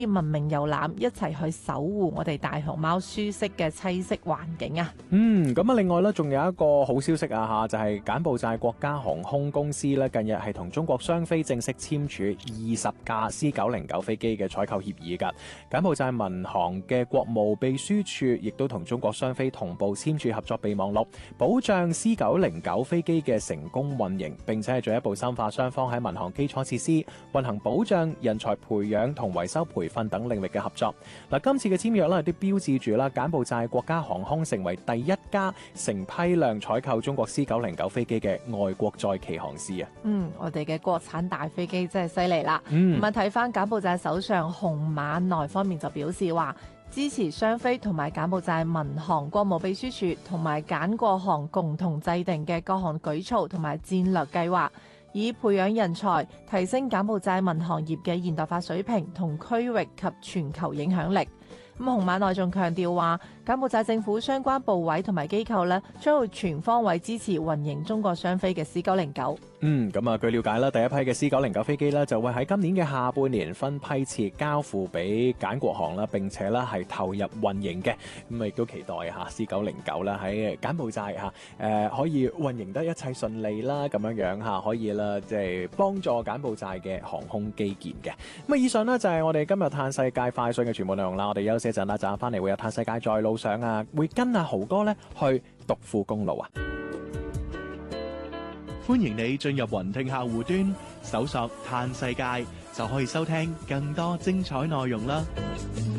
文明遊覽，一齊去守護我哋大熊貓舒適嘅棲息環境啊！ 咁啊，另外咧，仲有一個好消息啊嚇，就係柬埔寨國家航空公司咧，近日係同中國商飛正式簽署20架 C909 飛機嘅採購協議㗎。柬埔寨民航嘅國務秘書處亦都同中國商飛同步簽署合作備忘錄，保障 C909 飛機嘅成功運營，並且係進一步深化雙方喺民航基礎設施、運行保障、人才培養同維修培訓等領域嘅合作。嗱，今次嘅簽約咧，都標誌住啦，柬埔寨國家航空成為第一家成批量採購中國 C909 飛機嘅外國載旗航司啊！ 我哋嘅國產大飛機真係犀利啦！咁啊，睇翻柬埔寨首相洪馬內方面就表示話，支持雙非同埋柬埔寨民航國務秘書處同埋柬國航共同制定嘅各項舉措同埋戰略計劃，以培養人才，提升柬埔寨民航業嘅現代化水平同區域及全球影響力。咁洪馬內仲強調話，柬埔寨政府相關部委同埋機構呢，將會全方位支持運營中國商飛嘅 C909。 咁啊，據了解啦，第一批嘅 C909 飛機呢，就會喺今年嘅下半年分批次交付俾柬國航啦，並且咧係投入運營嘅。咁啊，亦都期待嚇 C909啦喺柬埔寨可以運營得一切順利啦，咁樣嚇可以啦，即係幫助柬埔寨嘅航空基建嘅。咁啊，以上呢，就係我哋今日嘆世界快訊嘅全部內容啦。我哋休息一陣啦，陣間翻嚟會有嘆世界在路上啊，會跟阿豪哥咧去獨富公路啊。 歡迎你進入雲聽客戶端，搜索嘆世界就可以收聽更多精彩內容啦。